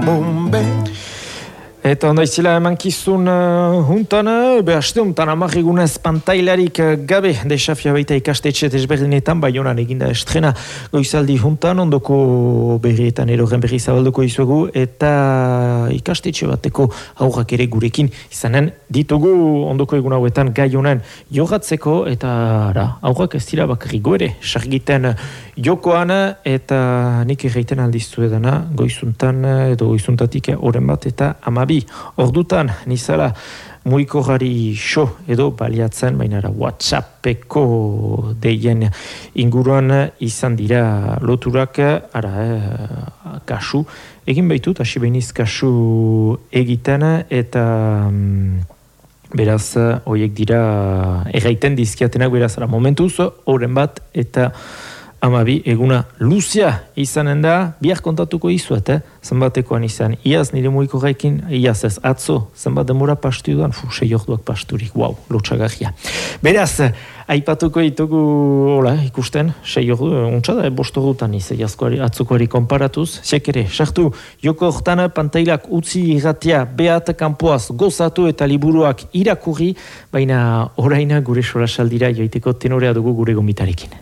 Eta onda izela emankizun juntan, haste honetan amarrigunez pantailarik gabe desafia baita ikastetxe desberdinetan, Baionan eginda estrena goizaldi juntan, ondoko berrietan eroren berri zabalduko izuegu, eta ikastetxe bateko aurrak ere gurekin izanen ditugu ondoko egun hauetan gai honen jogatzeko, eta aurrak ez dira bakarrik goere, sargiten jokoan, eta nik erraiten aldizu edana goizuntan edo goizuntatik oren bat eta amabi. Ordutan, nizala muikorrari so edo baliatzen, baina WhatsAppeko deien inguruan izan dira loturak, kasu, egin baitut, hasi beiniz kasu egiten, eta beraz, horiek dira erraiten dizkiatenak, beraz, momentuz, oren bat, eta amabi eguna luzia izanen da, bihar kontatuko izuet, zenbatekoan izan, iaz nire muiko gaikin, iaz ez, atzo, zenbat demora pastu duan, 6 orduak pasturik, wow, lotxagarria. Beraz, aipatuko ditugu, ikusten, 6 ordu, untxada, 5 ordutan izan, atzokoari konparatuz, sekere, sartu, joko hortan pantailak utzi irratia, behat kanpoaz gozatu eta liburuak irakurri, baina oraina gure sorasaldira joiteko tenorea dugu gure gomitarekin.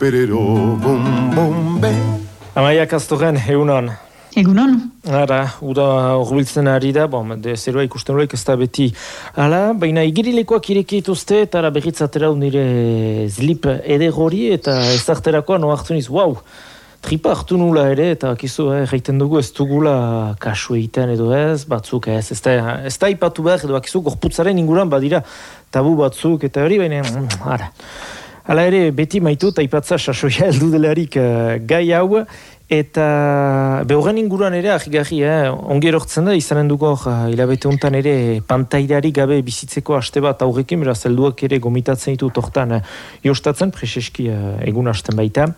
Amaia Kastorren, egunon. Egunon. Uda horbiltzen ari da, zerua ikusten horiek ez da beti. Baina igirilekoak irekituzte, eta berritzatera nire zlip edegori, eta ezarterakoa no hartu niz, tripa hartu nula ere, eta kizu, reiten dugu ez dugula kasu egiten edo ez, batzuk ez da ipatu behar, edo akizu, gorputzaren inguran badira tabu batzuk, eta hori, baina, Hala ere, beti maitu eta ipatza sasoia heldu delarik gai hau, eta horren inguruan ere, ahigarri, ongi erortzen da, izanen dugu hilabete honetan ere pantailari gabe bizitzeko haste bat aurrekin, beraz, helduak ere gomitatzen ditu tortan jostatzen, preseski egun hasten baita,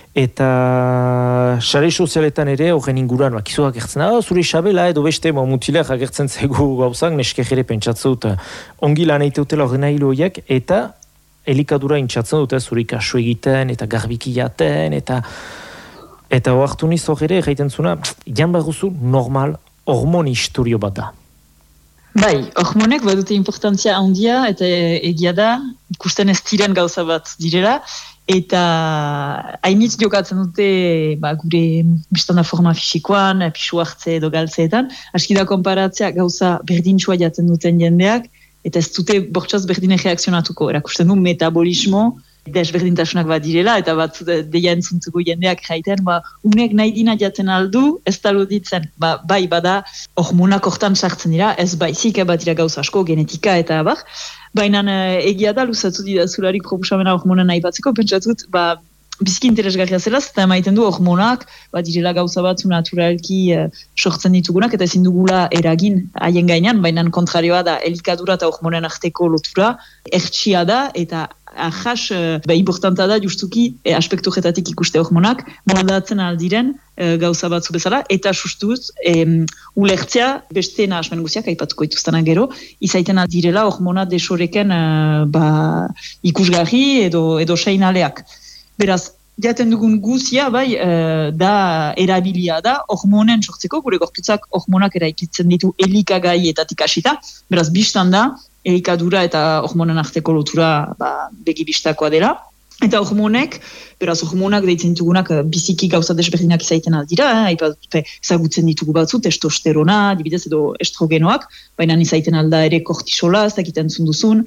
eta sare sozialetan ere horren inguruan, kizuak agertzen, zure xabela edo beste mutilak agertzen zegu gauzak, neskek ere pentsatzut ongi lan eiteutela horren ahilo horiek, eta elikadura intxatzen dute zuri kasu egiten, eta garbiki jaten, eta oartu niz horre egiten zuna, jan baguzu normal hormon historio bat da. Bai, hormonek badute importantzia handia, eta egia da, ikusten ez diren gauza bat direla, eta hainitz jokatzen dute gure biztanda forma fisikoan, pisu hartze edo galtzeetan, aski da konparatzea gauza berdintxua jaten duten jendeak, eta ez dute bortxaz berdine reakzionatuko. Erakusten du metabolismo desberdintasunak bat direla, eta bat deia entzuntuko jendeak jaiten, unek nahi dina jaten aldu, ez talo ditzen, bai bada hormonak hortan sartzen dira, ez baizik bat dira gauza asko, genetika eta abar, baina egia da luzatu dira zularik proposamena hormonan nahi batzeko, pentsatut, biziki interesgarria zelaz, eta emaiten du hormonak, direla gauza batzu naturalki sortzen ditugunak, eta ezin dugula eragin haien gainean, baina kontrarioa da, elikadura eta hormonen arteko lotura, ertsia da, eta ahas, importanta da, justuki, aspektu jetatik ikuste hormonak, moldatzen aldiren gauza batzu bezala, eta sustuz, ulertzea, beste nahasmen guziak, aipatuko ituztana gero, izaiten aldirela hormona desoreken ikusgarri edo seinaleak. Beraz, jaten dugun guzia, da erabilia da, hormonen sortzeko, gure gorputzak hormonak eraikitzen ditu elikagaietatik hasita, beraz, biztan da, elikadura eta hormonen arteko lotura begibistakoa dela, eta hormonek, beraz, hormonak deitzen ditugunak biziki gauza desberdinak izaiten aldira, ezagutzen ditugu batzu, testosterona, dibidez edo estrogenoak, baina izaiten alda ere kortisola, ez dakiten zunduzun,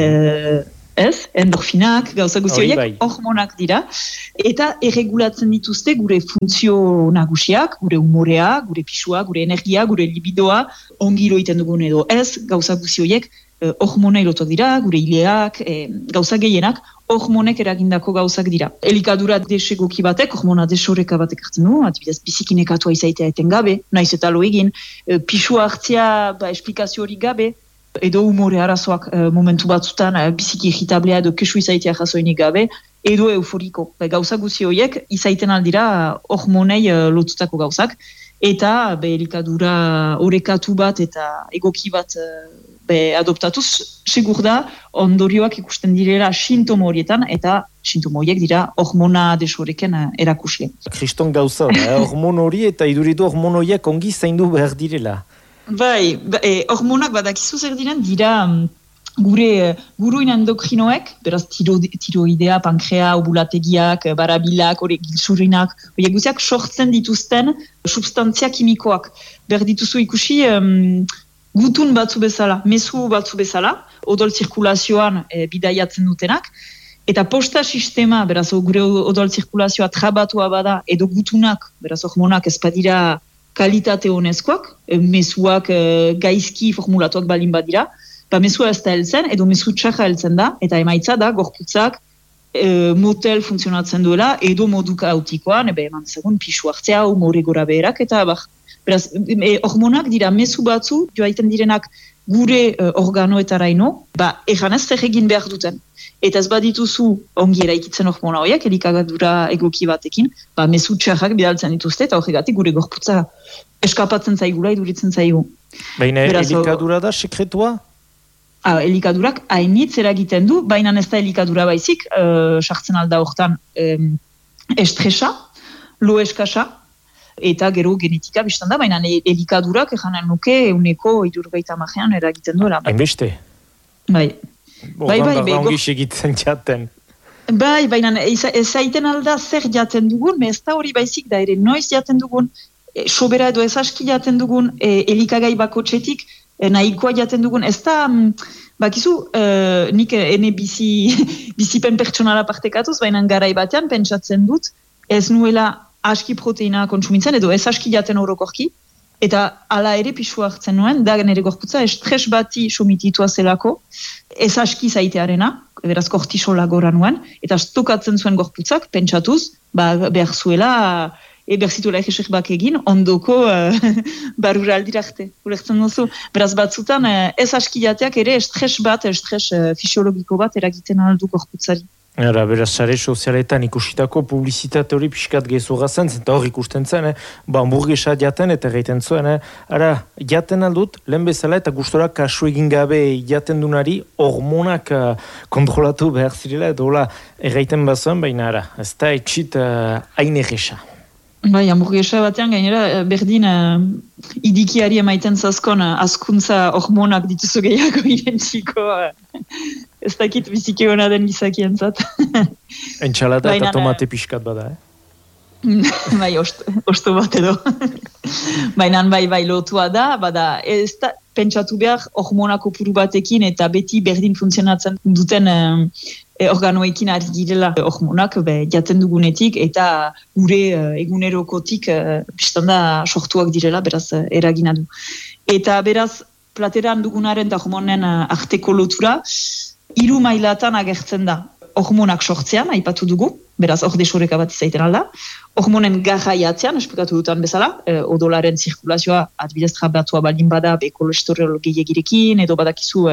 endorfinak, gauza guzioiek, hormonak dira, eta erregulatzen dituzte gure funtzio nagusiak, gure humorea, gure pisua, gure energia, gure libidoa, ongi loiten dugun edo ez, gauza guzioiek, hormona ilotuak dira, gure ileak, gauza gehienak, hormonek eragindako gauzak dira. Elikadura desegoki batek, hormona desoreka batek hartzen du, atibidez bizikinekatua izaitea etengabe, naiz eta lo egin, pisua hartzea, esplikazio hori gabe, edo humore arazoak momentu batzutan biziki irritablea edo kesu izaitea jasoinik gabe, edo euforiko. Gauza guzi horiek izaiten aldira hormonei lotutako gauzak, eta elikadura orekatu bat eta egoki bat adoptatuz, segur da, ondorioak ikusten direla sintomo horietan, eta sintomo horiek dira hormona desoreken erakusle. Kriston gauza da, hormon hori eta iduritu hormon horiek ongi zaindu behar direla. Bai, hormonak badakizu zer diren, dira gure guruin endokrinoek, beraz tiroidea, pankrea, ovulategiak, barabilak, gilzurinak, horiek guziak sortzen dituzten substantzia kimikoak. Ber dituzu ikusi gutun batzu bezala, mezu batzu bezala, odol zirkulazioan bidaiatzen dutenak, eta posta sistema, beraz gure odol zirkulazioa trabatua bada, edo gutunak, beraz hormonak ez badira kalitate honezkoak, mezuak gaizki formulatuak balin badira, mezua ez da heltzen, edo mezu txarra heltzen da, eta emaitza da, gorputzak motel funtzionatzen duela, edo modu kaotikoan, eman zegoen pixu hartzea, humore gora beherak, eta beraz, hormonak dira mezu batzu, joaiten direnak gure organoetaraino, eganez zer egin behar duten. Eta ez badituzu ongi eraikitzen hormona horiek, elikagadura egoki batekin, mezu txarrak bidaltzen dituzte, eta horregatik gure gorputza eskapatzen zaigula, iduritzen zaigu. Baina elikadura da sekretua? Elikadurak hainitz eragiten du, baina ez da elikadura baizik, sartzen alda hortan estresa, lo eskasa, eta gero genetika biztan da, baina elikadurak eganen nuke euneko 70 eragiten duela. Hainbeste? Bai. Ongi segitzen jaten. Bai, baina ez aiten alda zer jaten dugun, ez da hori baizik da ere noiz jaten dugun, sobera edo ez aski jaten dugun, elikagai bakotxetik, nahikoa jaten dugun, ez da, bakizu, nik ene bizipen pertsonala partekatuz, baina garai batean pentsatzen dut, ez nuela aski proteina kontsumitzen, edo ez aski jaten orokorki, eta ala ere pixu hartzen nuen, da nire gorputza estres bati somititua zelako, ez aski zaitearena, beraz kortisola gora nuen, eta stokatzen zuen gorputzak, pentsatuz, behar zuela, berzituela egesek bak egin, ondoko barura aldirarte, ulertzen duzu. Beraz batzutan, ez aski jateak ere estres fisiologiko bat eragiten aldu gorputzari. Beraz, sare sozialetan ikusitako publizitate hori pixkat gezoga zen, eta hor ikusten zen, hamburguesa jaten eta gaiten zuen, jaten aldut, lehen bezala eta gustora kasu egin gabe jaten dunari hormonak kontrolatu behar zirela, edo hola erraiten bazuen, baina ez da etxit hain egesa. Bai, hamburguesa batean gainera berdin idikiari emaiten zazkon askuntza hormonak dituzu gehiago irentziko ez dakit biziki hona den gizakientzat. Entxalada eta tomate pixkat bada, Bai, osto bat edo. Baina bai lotua da, bada ez da pentsatu behar hormonako puru batekin eta beti berdin funtzionatzen duten organoekin ari girela hormonak jaten dugunetik eta gure egunerokotik biztanda sortuak direla, beraz eragina du. Eta beraz, plateran dugunaren eta hormonen arteko lotura, 3 mailatan agertzen da. Hormonak sortzean, aipatu dugu, beraz hor desoreka bat izaiten alda. Hormonen garraiatzean, esplikatu dutan bezala, odolaren zirkulazioa adibidez trabatua baldin bada, kolesterol gehiagirekin, edo badakizu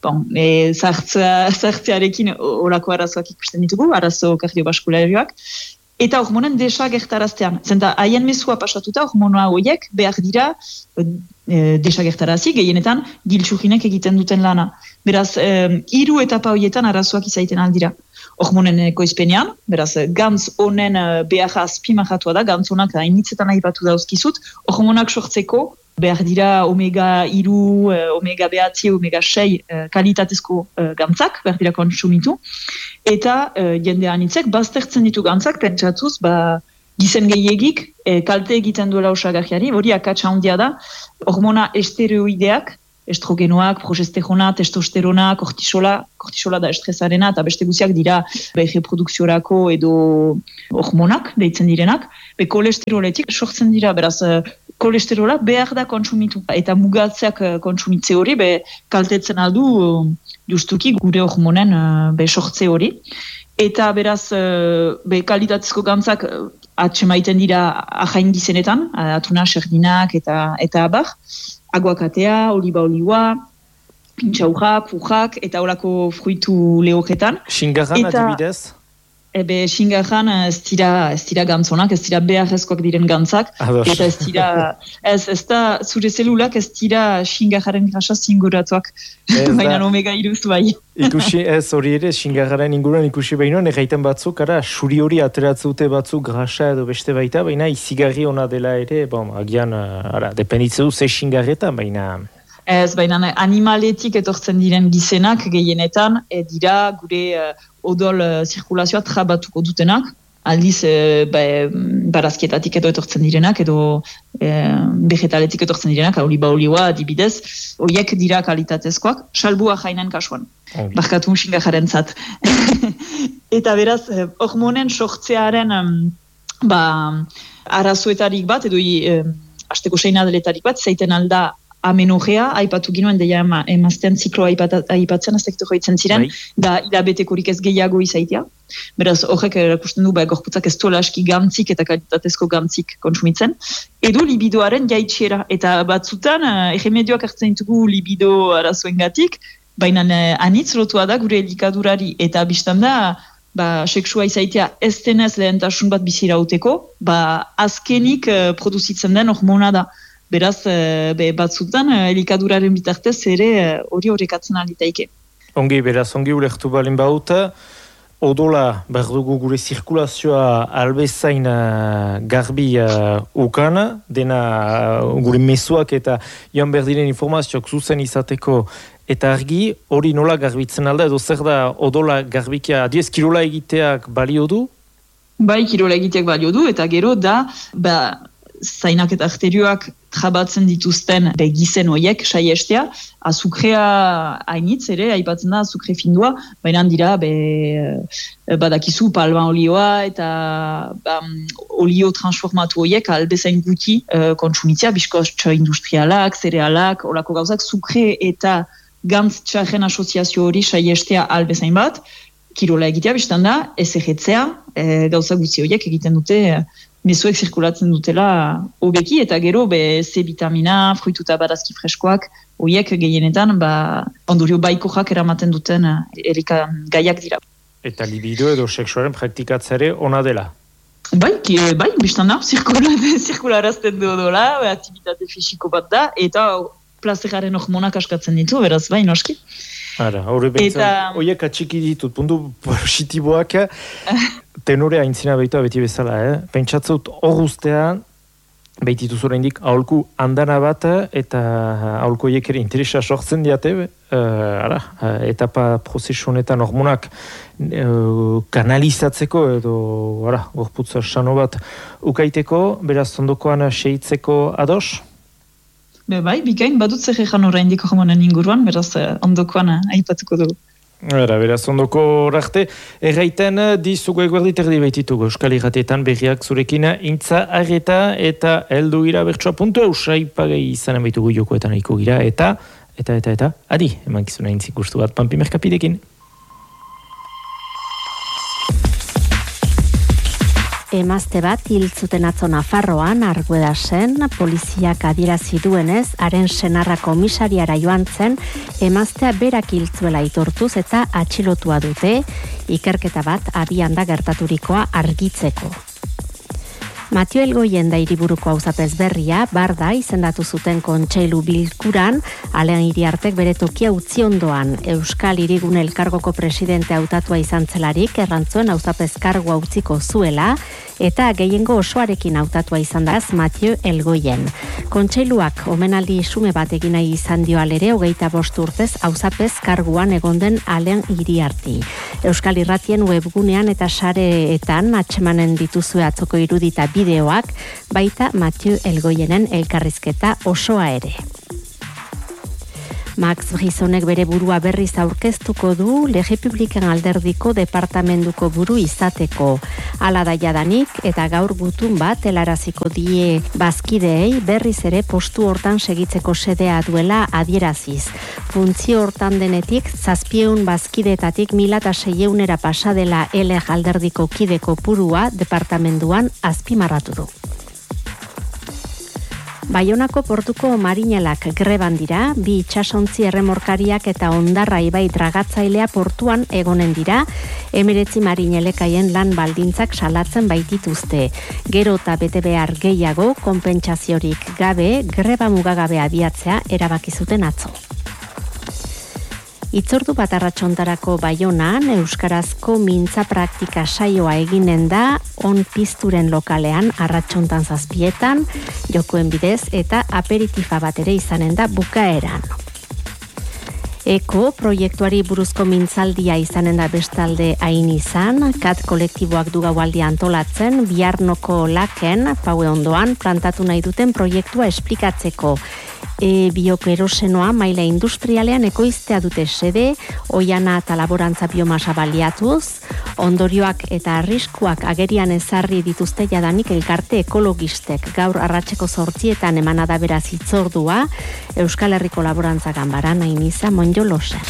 zartzearekin olako arazoak ikusten ditugu, arazo kardiobaskularioak. Eta hormonen desagertaraztean. Zenta, haien mezua pasatuta, hormona horiek behar dira desagertarazi, gehienetan giltxurinek egiten duten lana. Beraz, 3 etapa horietan arazoak izaiten aldira. Hormonen ekoizpenean, beraz, gantz honen beharra azpimarratua da, gantz honak hainitzetan aipatu dauzkizut, hormonak sortzeko behar dira omega 3, omega behatzi, omega 6 kalitatezko gantzak, behar dira kontsumitu. Eta jende anitzek, baztertzen ditu gantzak, pentsatuz, gizen gehiegik kalte egiten duela osagarriari, hori akatsa handia da, hormona esteroideak, estrogenoak, progesterona, testosterona, kortisola da estresarena, eta beste guziak dira reprodukziorako edo hormonak, deitzen direnak, kolesteroletik sortzen dira, beraz, kolesterola behar da kontsumitu. Eta mugatzeak kontsumitze hori, kaltetzen aldu justuki gure hormonen sortze hori. Eta beraz, kalitatezko gantzak atsemaiten dira ahain gizenetan, atuna, serdinak eta abar, aguakatea, oliba, pintxaurrak, furrak, eta horako fruitu lehoketan. Xingarran adibidez? Ebe, xingarran ez dira gantzonak, ez dira beharrezkoak diren gantzak, eta ez da, zure zelulak ez dira xingarraren grasa zinguratuak, baina omega iruz bai. Ikusi ez hori ere, xingarraren inguruan ikusi behinoan, egiten batzuk, suri hori ateratzute batzuk grasa edo beste baita, baina izigarri ona dela ere, agian, dependitze du ze xingarretan, baina... Ez, baina animaletik etortzen diren gizenak gehienetan, dira gure odol zirkulazioa trabatuko dutenak, aldiz barazkietatik edo etortzen direnak, edo vegetaletik etortzen direnak, oliba olioa adibidez, horiek dira kalitatezkoak, salbua jainen kasuan, barkatu xingajaren zat. Eta beraz, hormonen sortzearen arazoetarik bat, edo hasteko seinadaletarik bat, zaiten alda amenorrea, aipatu ginoen, deia emazten zikloa aipatzen, aztektu joitzen ziren, da hilabetekorik ez gehiago izaitea. Beraz, horrek erakusten du, gorputzak ez duela aski gantzik eta kalitatezko gantzik kontsumitzen. Edo libidoaren jaitsera, eta batzutan, erremedioak hartzen ditugu libido arazoengatik, baina anitz lotua da gure elikadurari, eta biztan da, seksua izaitea ez denez lehentasun bat bizirauteko, azkenik produzitzen den hormona da. Beraz, batzutan, elikaduraren bitartez ere hori horrekatzen alitaike. Beraz, ongi ulektu balin bauta, odola behar dugu gure zirkulazioa albezain garbi ukana, dena gure mezuak eta joan behar diren informazioak zuzen izateko eta argi, hori nola garbitzen alda, edo zer da odola garbikia, adiez kirola egiteak balio du? Bai, kirola egiteak balio du, eta gero da, zainak eta arterioak trabatzen dituzten gizen hoiek saiestea, azukrea hainitz ere, aipatzen da azukre findua, baina dira badakizu palma olioa eta olio transformatu hoiek albezain guti kontsumitzea, bizkotxo industrialak, zerealak, olako gauzak, zukre eta gantz txarren asoziazio hori saiestea albezain bat, kirola egitea biztan da, ez egetzea, gauza guzti horiek egiten dute mezuek zirkulatzen dutela hobeki, eta gero C vitamina, fruitu eta barazki freskoak, horiek gehienetan ondorio baikojak eramaten duten gaiak dira. Eta libido edo seksuaren praktikatzeare ona dela? Bai, biztan da, zirkularazten du dola, aktivitate fisiko bat da, eta plazeraren hormonak askatzen ditu, beraz bai, noski. Hori bentzat, horiek atxiki ditut, puntu positiboak, tenore haintzina behitua beti bezala, Pentsatzeut hor ustean, behititu zora indik, aholku andana bat, eta aholku horiek ere interesa sortzen diate, etapa prozesu honetan hormonak kanalizatzeko, edo, gorputza sano bat ukaiteko, beraz ondokoan seitzeko ados? Bai, bikain, badut zer egan oraindik hormonen inguruan, beraz ondokoan aipatuko dugu. Beraz, ondoko orarte, erraiten dizugu eguerdi terdi baititugu Euskal Irratietan berriak zurekin intza arreta eta heldu gira bertsoa puntu eusaipagai izanen baitugu jokoetan aiko gira eta, adi, eman kizuna intzik gustu bat Pampi Merkapidekin. Emazte bat hil zuten atzo Nafarroan, Arguedasen, poliziak adierazi duenez, haren senarra komisariara joan zen, emaztea berak hil zuela aitortuz eta atxilotua dute, ikerketa bat abian da gertaturikoa argitzeko. Matio Elgoien da hiriburuko auzapez berria, Barda izendatu zuten kontseilu bilkuran, Alean Iriartek bere tokia utzi ondoan, Euskal Hirigune Elkargoko presidente hautatua izan zelarik, errantzuen auzapez kargua utziko zuela, eta gehiengo osoarekin hautatua izan daz Matio Elgoien. Kontseiluak omenaldi sume bat egin nahi izan dio alere, 25 urtez auzapez karguan egonden Alean Iriarti. Euskal Irratien webgunean eta sareetan atxemanen dituzue atzoko irudita bideoak, baita Matio Elgoienen elkarrizketa osoa ere. Max Brisonek bere burua berriz aurkeztuko du Legepubliken alderdiko departamentuko buru izateko. Hala da jadanik eta gaur gutun bat helaraziko die bazkideei berriz ere postu hortan segitzeko sedea duela adieraziz. Funtzio hortan denetik 700 bazkideetatik 1600era pasadela LG alderdiko kide kopurua departamentuan azpimarratu du. Baionako portuko marinelak greban dira, bi itsasontzi erremorkariak eta Ondarra ibai dragatzailea portuan egonen dira, 19 marinelekaien lan baldintzak salatzen baitituzte. Gero eta bete behar gehiago, konpentsaziorik gabe, greba mugagabe abiatzea erabaki zuten atzo. Itzordu bat arratsalderako Baionan, euskarazko mintza praktika saioa eginen da, on pizturen lokalean arratsaldean 7:00, jokuen bidez eta aperitifa bat ere izanen da bukaeran. Eko proiektuari buruzko mintzaldia izanen da bestalde hain izan, kat kolektiboak du gaualdia antolatzen, Biarnoko laken, Paue ondoan, plantatu nahi duten proiektua esplikatzeko. Biokerosenoa maila industrialean ekoiztea dute xede, oiana eta laborantza biomasa baliatuz, ondorioak eta arriskuak agerian ezarri dituzte jadanik elkarte ekologistek. Gaur arratseko 8:00 emanada beraz hitzordua, Euskal Herriko Laborantza Ganbaran Ainiza Monjolosen.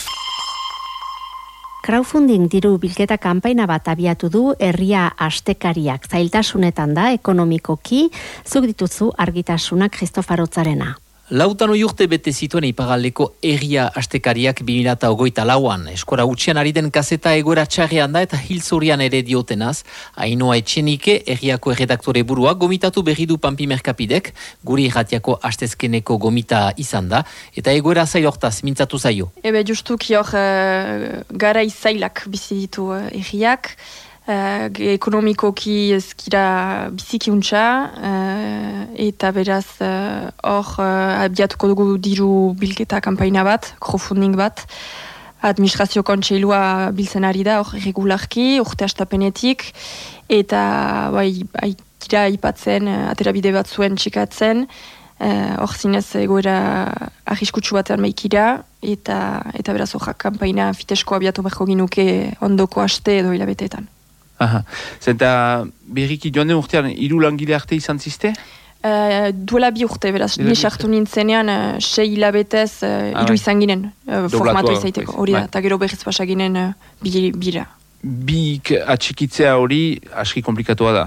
Crowdfunding diru bilketa kanpaina bat abiatu du herria astekariak. Zailtasunetan da ekonomikoki, zuk dituzu argitasunak Kristofarotzarena. Lautan urte bete zituen ipagaldeko herria astekariak 2024an. Eskora utxian ari den kazeta egoera txarrean da eta hilzorian ere diotenaz. Ainhoa Etxenike, herriako erredaktore burua, gomitatu berri du Pampi Merkapidek, guri irratiako astezkeneko gomita izan da, eta egoera zail hortaz, mintzatu zaio. Justuki hor gara izailak bizi ditu herriak, ekonomikoki ezkira biziki untxa, eta beraz hor abiatuko dugu diru bilketa kanpaina bat, crowdfunding bat, administrazio kontseilua biltzen ari da, hor regularki, urte astapenetik, eta aikira ipatzen, aterabide bat zuen txikatzen, hor zinez egoera arriskutsu batean maikira, eta beraz hor kanpaina fitesko abiatu beharko ginuke ondoko aste edo hilabeteetan. Aha. Zenta berriki joan den urtean 3 langile arte izan ziste? Duela 2 urte, beraz, ni sartu nintzenean 6 hilabetez 3 izan ginen, formatu izaiteko, hori da, eta gero berriz pasa ginen bira. Bik atxikitzea hori aski komplikatua da?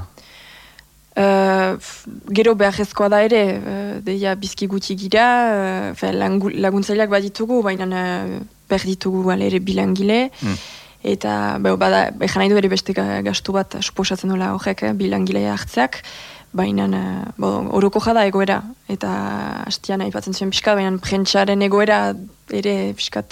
Gero beharrezkoa da ere, deia bizki guti gira, laguntzaileak baditugu, baina behar ditugu ere bilangile, eta bada, ezan nahi du ere beste gastu bat suposatzen dola horrek bilangilea hartzeak, baina oroko jada egoera, eta hastian aipatzen zuen pixkat, baina prentsaren egoera ere pixkat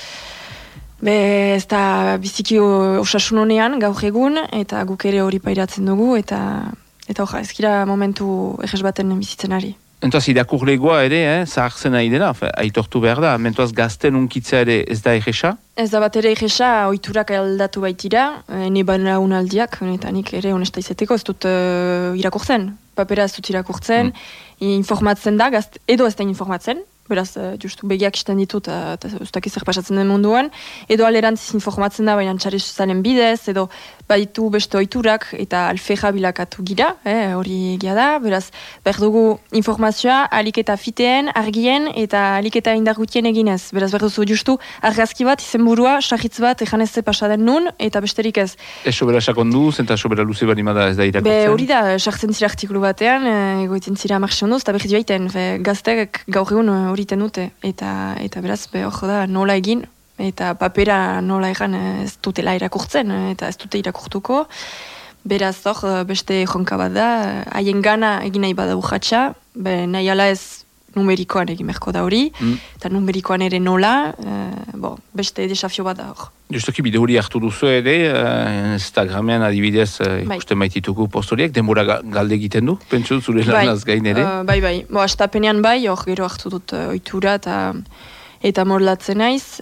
ez da biziki osasun honean gaur egun, eta guk ere hori pairatzen dugu, eta ezkira momentu eges baten bizitzen ari. Entoaz, irakurlegoa ere, zahartzen nahi dela, aitortu behar da, mentoaz gazten unkitzea ere ez da egesa? Ez da bat ere egesa, ohiturak aldatu baitira, ne bana unaldiak, eta nik ere honesta izeteko, ez dut irakurtzen, papera ez dut irakurtzen, informatzen da, edo ez da informatzen, beraz, justu begiak isten ditut, eta ez dakiz zer pasatzen den munduan, edo alerantziz informatzen da, baina txarri zuzaren bidez, edo baditu beste ohiturak, eta alfeja bilakatu gira, hori egia da, beraz, behar dugu informazioa, alik eta fiteen, argien, eta alik eta indargutien eginez, beraz, behar duzu justu, argazki bat, izenburua, sarritz bat, ejanezze pasaden nun, eta besterik ez. Ez sobera sakonduz, eta sobera luze barimada ez da irakurtzen? Hori da, sartzen zira artikulu batean, egoiten zira marxionduz, eta behar joaiten, gaztek gaur egun horiten dute, eta beraz, hor da, nola egin, eta papera nola egan ez dutela irakurtzen, eta ez dute irakurtuko, beraz hor beste jonka bat da, haien gana egin nahi bada urratxa, nahi ala ez numerikoan egin berko da hori, eta numerikoan ere nola, beste desafio bat da hor. Justoki bide hori hartu duzu ere, Instagramean adibidez ikusten baitituko postoriak, denbora galde egiten du, pentsu zure lanaz gain ere? Bai, astapenean bai, hor gero hartu dut ohitura eta morlatzen naiz,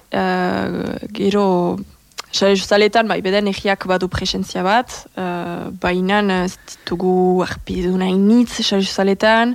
gero sare sozialetan, beden egiak badu presentzia bat, baina ez ditugu arpidetu nahi nitz sare sozialetan,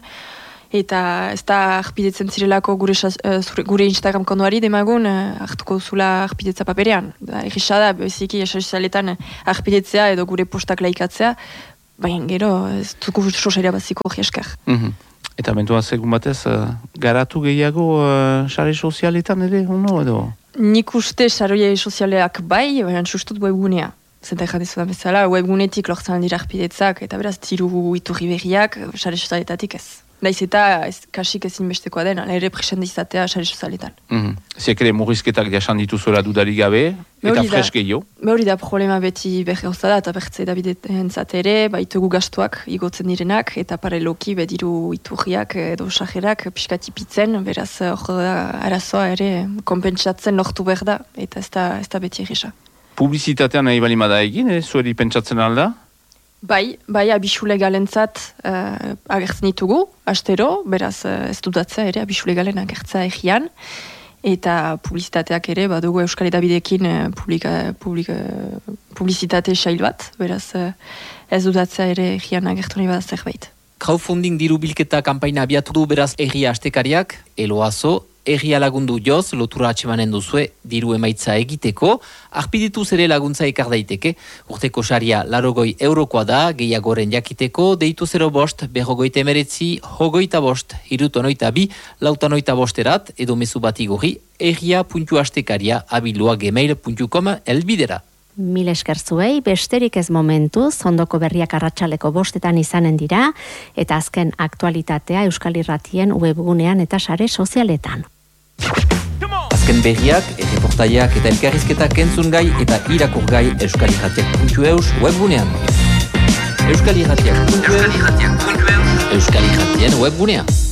eta ez da arpidetzen zirelako gure Instagram konduari demagun hartuko zula arpidetza paperean. Egisa da, beziki sare sozialetan arpidetzea edo gure postak laikatzea, baina gero ez dugu sosaira baziko hori esker. Eta mentua segun batez, garatu gehiago sare sozialetan ere, uno edo? Nik uste sare sozialeak bai, baina sustut webgunea. Zenta bezala, webgunetik lortzen dira arpidetzak, eta beraz, diru iturri berriak, sare sozialetatik ez. Naiz eta kasik ezinbestekoa den, ere presente izatea sare sozialetan. Ziek ere murrizketak jasan dituzuela dudarik gabe, eta freske jo? Hori da problema beti bergeuza da, eta bertze Davideten ere, baitugu gastuak igotzen direnak, eta pareloki bediru iturriak edo sajerak piskatipitzen, beraz hor da arazoa ere konpentsatzen lortu behar da, eta ez da beti egisa. Publizitatean nahi balimada egin, zueri pentsatzen alda? Bai, abisu legalentzat agertzen ditugu, astero, beraz ez dudatzea ere abisu legalen agertzea egian, eta publizitateak ere, badugu Euskal Edabidekin publizitate sail bat, beraz ez dudatzea ere egian agertu nahi bada zerbait. Crowdfunding diru bilketa kanpaina abiatu du beraz Egia Astekariak, Eloazo, Egia lagundu joz, lotura atxemanen duzue, diru emaitza egiteko, arpidituz ere laguntza ekar daiteke, urteko saria €60 da, gehiagoren jakiteko, deitu 05, 59, 25, 72, 65 edo mezu bat igorri, egia.astekaria@gmail.com elbidera. Mil esker zuei, besterik ez momentuz, ondoko berriak arratsaleko 5 izanen dira, eta azken aktualitatea Euskal Irratien webgunean eta sare sozialetan. Azken berriak, erreportaiak eta elkarrizketak entzungai eta irakurgai euskalirratiak.eus webgunean. Euskalirratiak.eus Euskal Irratien webgunean.